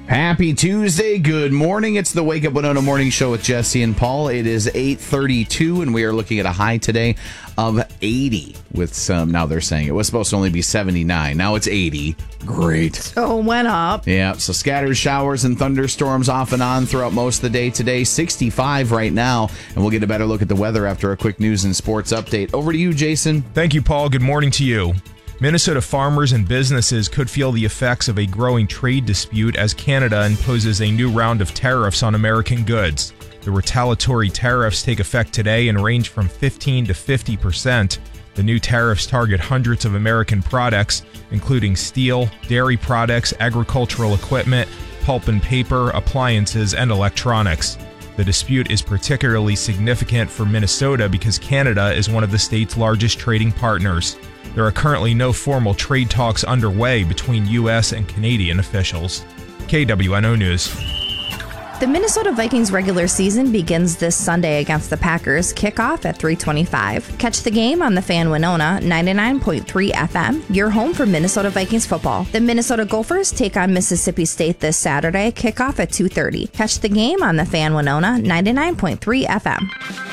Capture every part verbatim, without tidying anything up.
Happy Tuesday. Good morning. It's the Wake Up Winona Morning Show with Jesse and Paul. It is eight thirty-two, and we are looking at a high today of eighty with some, now they're saying it was supposed to only be seventy-nine. Now it's eighty. Great. So it went up. Yeah, so scattered showers and thunderstorms off and on throughout most of the day today. sixty-five right now, and we'll get a better look at the weather after a quick news and sports update. Over to you, Jason. Thank you, Paul. Good morning to you. Minnesota farmers and businesses could feel the effects of a growing trade dispute as Canada imposes a new round of tariffs on American goods. The retaliatory tariffs take effect today and range from fifteen to fifty percent. The new tariffs target hundreds of American products, including steel, dairy products, agricultural equipment, pulp and paper, appliances, and electronics. The dispute is particularly significant for Minnesota because Canada is one of the state's largest trading partners. There are currently no formal trade talks underway between U S and Canadian officials. K W N O News. The Minnesota Vikings regular season begins this Sunday against the Packers. Kickoff at three twenty-five. Catch the game on the Fan Winona ninety-nine point three F M, your home for Minnesota Vikings football. The Minnesota Gophers take on Mississippi State this Saturday. Kickoff at two thirty. Catch the game on the Fan Winona ninety-nine point three F M.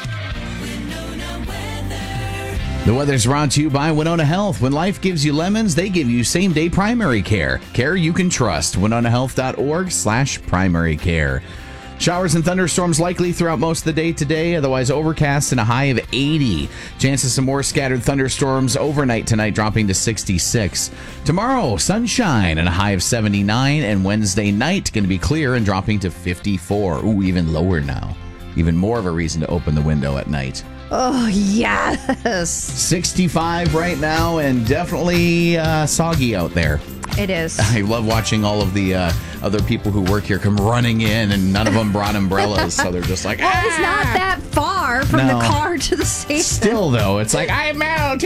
The weather's brought to you by Winona Health. When life gives you lemons, they give you same-day primary care. Care you can trust. winona health dot org slash primary care. Showers and thunderstorms likely throughout most of the day today, otherwise overcast and a high of eighty. Chances some more scattered thunderstorms overnight tonight, dropping to sixty-six. Tomorrow, sunshine and a high of seventy-nine, and Wednesday night going to be clear and dropping to fifty-four. Ooh, even lower now. Even more of a reason to open the window at night. Oh, yes. sixty-five right now, and definitely uh, soggy out there. It is. I love watching all of the uh, other people who work here come running in, and none of them brought umbrellas, so they're just like, well, ah! it's not that far from No. the car to the station. Still, though, it's like, I'm out.